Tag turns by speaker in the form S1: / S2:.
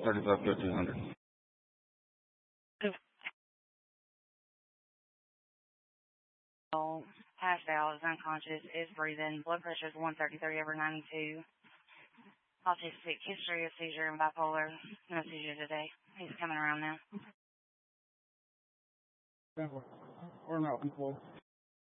S1: 35 200.
S2: Passed out, is unconscious, is breathing. Blood pressure is 133/92. Autistic, history of seizure and bipolar. No seizure today. He's coming around now.
S3: We're not people.